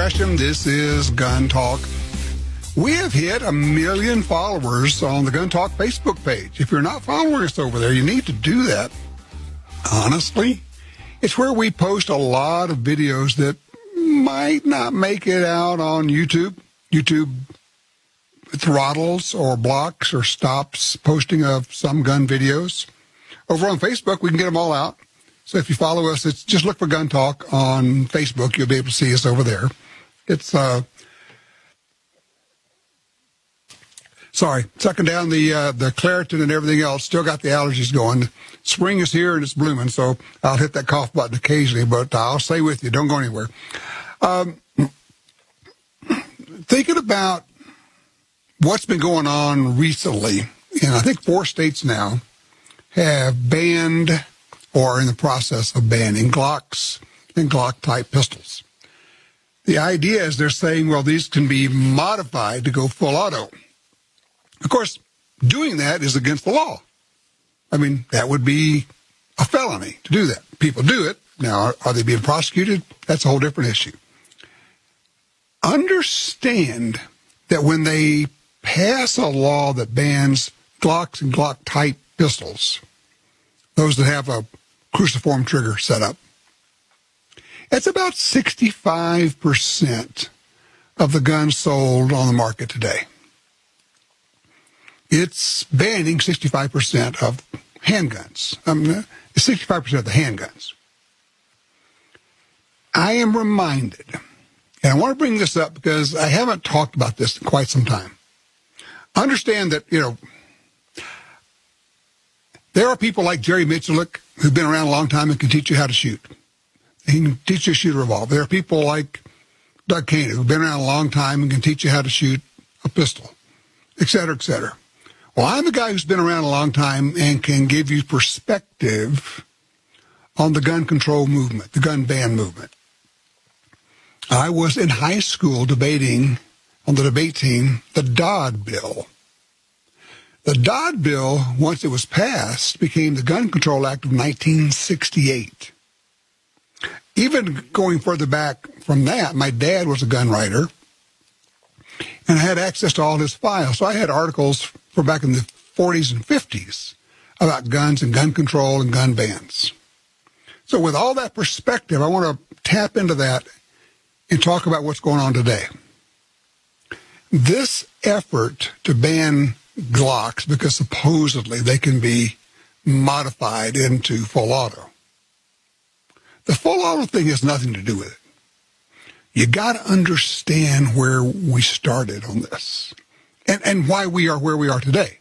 Gresham. This is Gun Talk. We have hit 1 million followers on the Gun Talk Facebook page. If you're not following us over there, you need to do that. Honestly, it's where we post a lot of videos that might not make it out on YouTube. YouTube throttles or blocks or stops posting of some gun videos. Over on Facebook, we can get them all out. So if you follow us, it's just look for Gun Talk on Facebook. You'll be able to see us over there. It's, sucking down the Claritin and everything else. Still got the allergies going. Spring is here and it's blooming, so I'll hit that cough button occasionally, but I'll stay with you. Don't go anywhere. Thinking about what's been going on recently, and I think 4 states now have banned or are in the process of banning Glocks and Glock-type pistols. The idea is they're saying, well, these can be modified to go full auto. Of course, doing that is against the law. I mean, that would be a felony to do that. People do it. Now, are they being prosecuted? That's a whole different issue. Understand that when they pass a law that bans Glocks and Glock-type pistols, those that have a cruciform trigger set up, it's about 65% of the guns sold on the market today. It's banning 65% of handguns. 65% of the handguns. I am reminded, and I want to bring this up because I haven't talked about this in quite some time. Understand that, there are people like Jerry Miculek who've been around a long time and can teach you how to shoot. He can teach you to shoot a revolver. There are people like Doug Koenig who've been around a long time and can teach you how to shoot a pistol, et cetera, et cetera. Well, I'm the guy who's been around a long time and can give you perspective on the gun control movement, the gun ban movement. I was in high school debating on the debate team the Dodd Bill. The Dodd Bill, once it was passed, became the Gun Control Act of 1968. Even going further back from that, my dad was a gun writer, and I had access to all his files. So I had articles from back in the 40s and 50s about guns and gun control and gun bans. So with all that perspective, I want to tap into that and talk about what's going on today. This effort to ban Glocks, because supposedly they can be modified into full auto. The full auto thing has nothing to do with it. You got to understand where we started on this and why we are where we are today.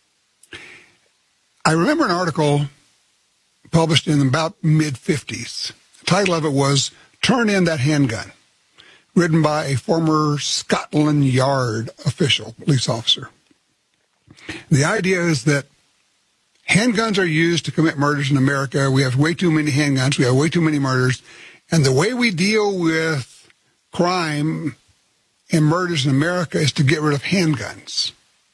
I remember an article published in about mid-50s. The title of it was Turn In That Handgun, written by a former Scotland Yard official, police officer. The idea is that handguns are used to commit murders in America. We have way too many handguns. We have way too many murders. And the way we deal with crime and murders in America is to get rid of handguns.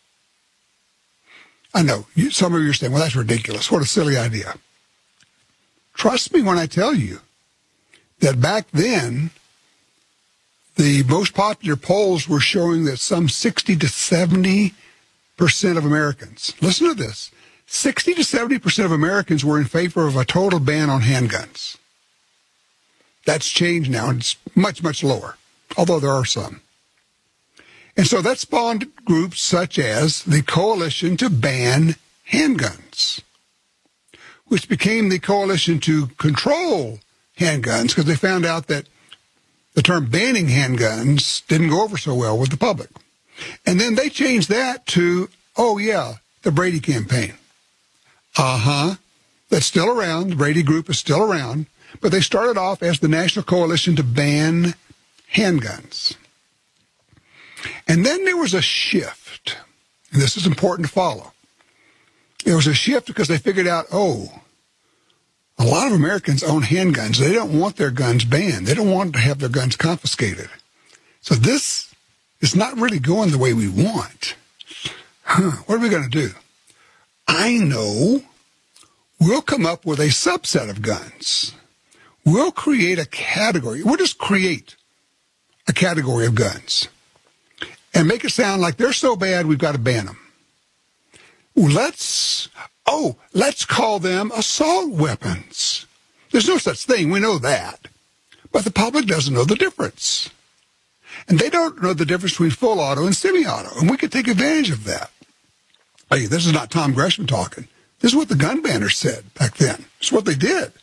I know, some of you are saying, well, that's ridiculous. What a silly idea. Trust me when I tell you that back then, the most popular polls were showing that some 60 to 70% of Americans, listen to this, 60 to 70% of Americans were in favor of a total ban on handguns. That's changed now. It's much, much lower, although there are some. And so that spawned groups such as the Coalition to Ban Handguns, which became the Coalition to Control Handguns because they found out that the term banning handguns didn't go over so well with the public. And then they changed that to, the Brady campaign. That's still around. The Brady group is still around. But they started off as the National Coalition to Ban Handguns. And then there was a shift. And this is important to follow. There was a shift because they figured out, a lot of Americans own handguns. They don't want their guns banned. They don't want to have their guns confiscated. So this is not really going the way we want. What are we going to do? I know we'll come up with a subset of guns. We'll create a category. We'll just create a category of guns and make it sound like they're so bad we've got to ban them. Let's call them assault weapons. There's no such thing. We know that. But the public doesn't know the difference. And they don't know the difference between full auto and semi-auto. And we could take advantage of that. Hey, this is not Tom Gresham talking. This is what the gun banners said back then. It's what they did.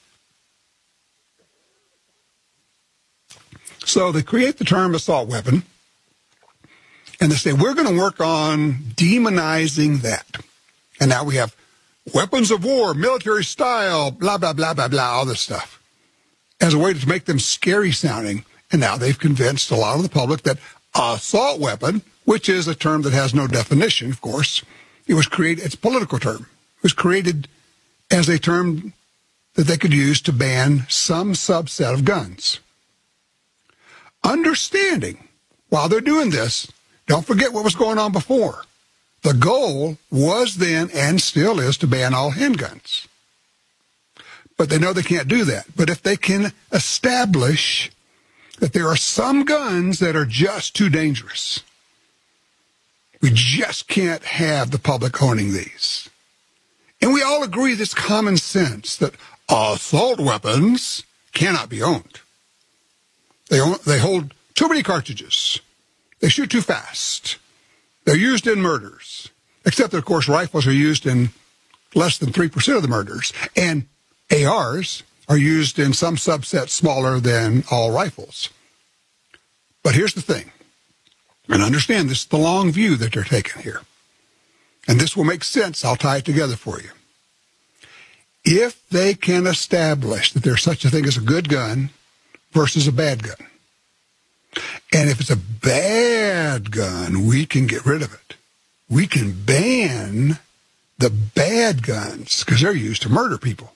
So they create the term assault weapon. And they say, we're going to work on demonizing that. And now we have weapons of war, military style, blah, blah, blah, blah, blah, all this stuff, as a way to make them scary sounding. And now they've convinced a lot of the public that assault weapon, which is a term that has no definition, of course, it's a political term. It was created as a term that they could use to ban some subset of guns. Understanding, while they're doing this, don't forget what was going on before. The goal was then and still is to ban all handguns. But they know they can't do that. But if they can establish that there are some guns that are just too dangerous, we just can't have the public owning these. And we all agree this common sense that assault weapons cannot be owned. They hold too many cartridges. They shoot too fast. They're used in murders, except that, of course, rifles are used in less than 3% of the murders, and ARs are used in some subset smaller than all rifles. But here's the thing, and understand this is the long view that they're taking here, and this will make sense. I'll tie it together for you. If they can establish that there's such a thing as a good gun versus a bad gun, and if it's a bad gun, we can get rid of it. We can ban the bad guns because they're used to murder people.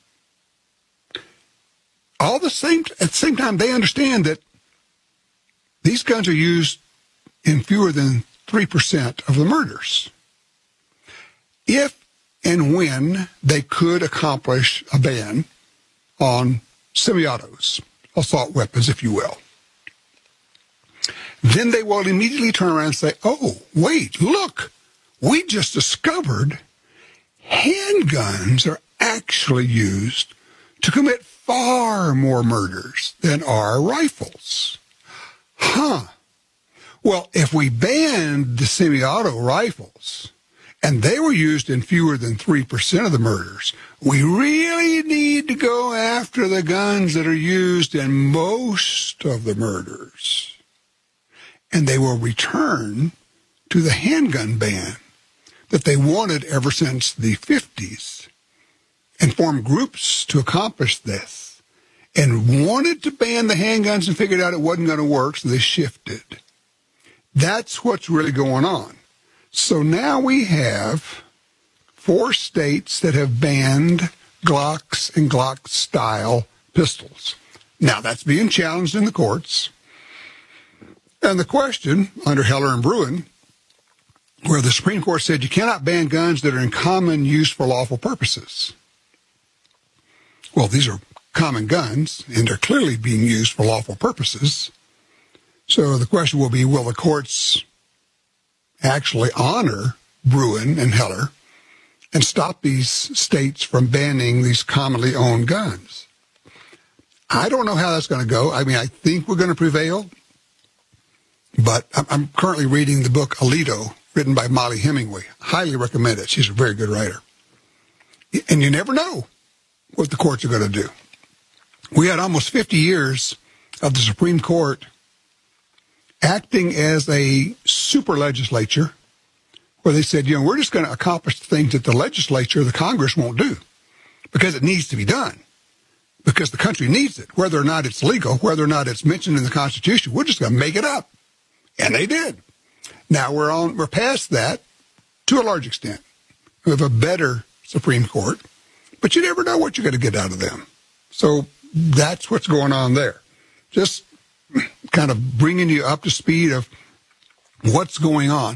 At the same time, they understand that these guns are used in fewer than 3% of the murders. If and when they could accomplish a ban on semi-autos, assault weapons, if you will, then they will immediately turn around and say, oh, wait, look, we just discovered handguns are actually used to commit far more murders than are rifles. Well, if we banned the semi-auto rifles and they were used in fewer than 3% of the murders, we really need to go after the guns that are used in most of the murders. And they will return to the handgun ban that they wanted ever since the 50s and form groups to accomplish this and wanted to ban the handguns and figured out it wasn't going to work, so they shifted. That's what's really going on. So now we have 4 states that have banned Glocks and Glock-style pistols. Now, that's being challenged in the courts. And the question, under Heller and Bruen, where the Supreme Court said you cannot ban guns that are in common use for lawful purposes. Well, these are common guns, and they're clearly being used for lawful purposes. So the question will be, will the courts actually honor Bruen and Heller and stop these states from banning these commonly owned guns? I don't know how that's going to go. I mean, I think we're going to prevail. But I'm currently reading the book Alito, written by Molly Hemingway. Highly recommend it. She's a very good writer. And you never know what the courts are going to do. We had almost 50 years of the Supreme Court acting as a super legislature where they said, we're just going to accomplish the things that the legislature, the Congress, won't do because it needs to be done, because the country needs it, whether or not it's legal, whether or not it's mentioned in the Constitution. We're just going to make it up. And they did. Now we're past that to a large extent. We have a better Supreme Court, but you never know what you're going to get out of them. So that's what's going on there. Just kind of bringing you up to speed of what's going on.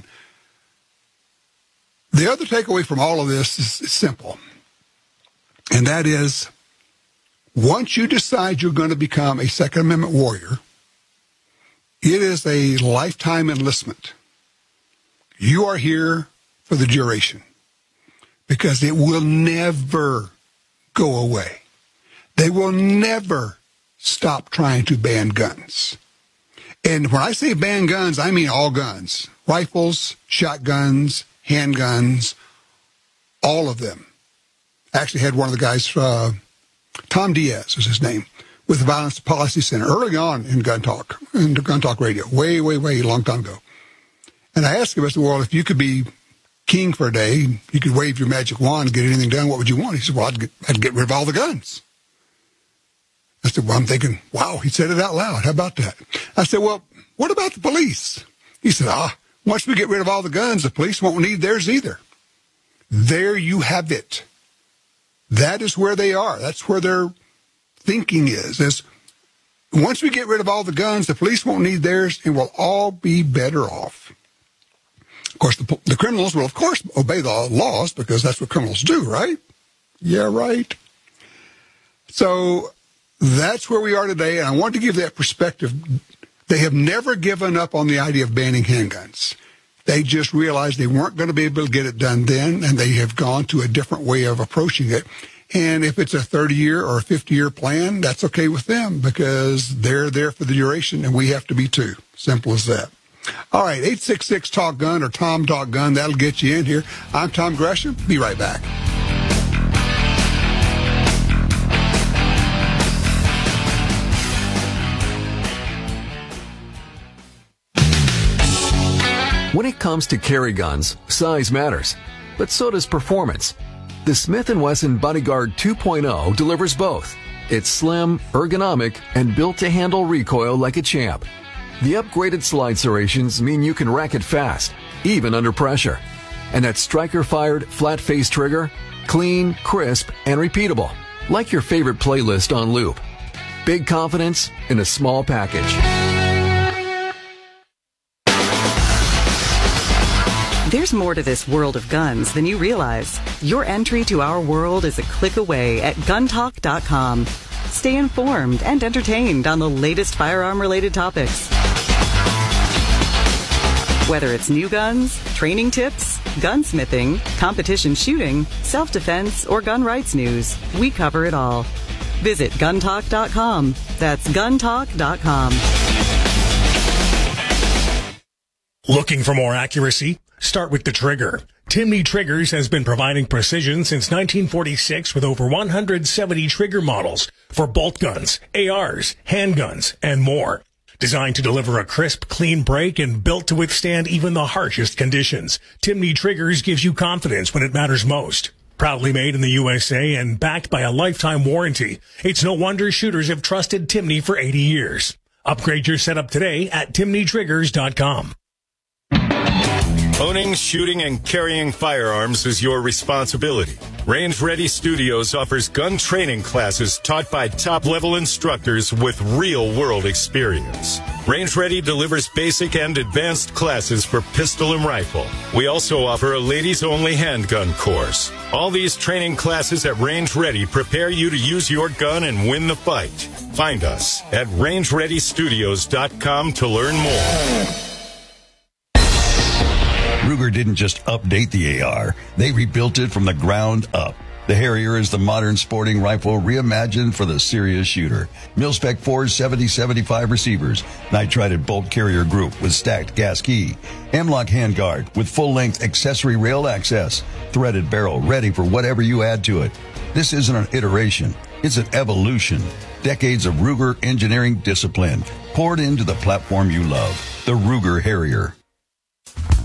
The other takeaway from all of this is simple, and that is, once you decide you're going to become a Second Amendment warrior, It is a lifetime enlistment. You are here for the duration because it will never go away. They will never stop trying to ban guns. And when I say ban guns, I mean all guns. Rifles, shotguns, handguns, all of them. I actually had one of the guys, Tom Diaz is his name, with the Violence Policy Center early on in Gun Talk Radio, way, long time ago. And I asked him, I said, well, if you could be king for a day, you could wave your magic wand and get anything done, what would you want? He said, well, I'd get rid of all the guns. I said, well, I'm thinking, wow, he said it out loud. How about that? I said, well, what about the police? He said, once we get rid of all the guns, the police won't need theirs either. There you have it. That is where they are. That's where their thinking is once we get rid of all the guns, the police won't need theirs, and we'll all be better off. Of course, the criminals will, of course, obey the laws because that's what criminals do, right? Yeah, right. So that's where we are today, and I want to give that perspective. They have never given up on the idea of banning handguns. They just realized they weren't going to be able to get it done then, and they have gone to a different way of approaching it. And if it's a 30-year or a 50-year plan, that's okay with them because they're there for the duration, and we have to be too. Simple as that. All right, 866-TALK-GUN or Tom Talk Gun. That'll get you in here. I'm Tom Gresham. Be right back. When it comes to carry guns, size matters, but so does performance. The Smith & Wesson Bodyguard 2.0 delivers both. It's slim, ergonomic, and built to handle recoil like a champ. The upgraded slide serrations mean you can rack it fast, even under pressure. And that striker-fired, flat-face trigger? Clean, crisp, and repeatable, like your favorite playlist on loop. Big confidence in a small package. There's more to this world of guns than you realize. Your entry to our world is a click away at guntalk.com. Stay informed and entertained on the latest firearm-related topics. Whether it's new guns, training tips, gunsmithing, competition shooting, self-defense, or gun rights news, we cover it all. Visit guntalk.com. That's guntalk.com. Looking for more accuracy? Start with the trigger. Timney Triggers has been providing precision since 1946 with over 170 trigger models for bolt guns, ARs, handguns, and more. Designed to deliver a crisp, clean break and built to withstand even the harshest conditions, Timney Triggers gives you confidence when it matters most. Proudly made in the USA and backed by a lifetime warranty, it's no wonder shooters have trusted Timney for 80 years. Upgrade your setup today at TimneyTriggers.com. Owning, shooting, and carrying firearms is your responsibility. Range Ready Studios offers gun training classes taught by top-level instructors with real-world experience. Range Ready delivers basic and advanced classes for pistol and rifle. We also offer a ladies-only handgun course. All these training classes at Range Ready prepare you to use your gun and win the fight. Find us at rangereadystudios.com to learn more. Ruger didn't just update the AR, they rebuilt it from the ground up. The Harrier is the modern sporting rifle reimagined for the serious shooter. Mil-spec 470-75 receivers, nitrided bolt carrier group with stacked gas key, M-LOK handguard with full-length accessory rail access, threaded barrel ready for whatever you add to it. This isn't an iteration, it's an evolution. Decades of Ruger engineering discipline poured into the platform you love, the Ruger Harrier.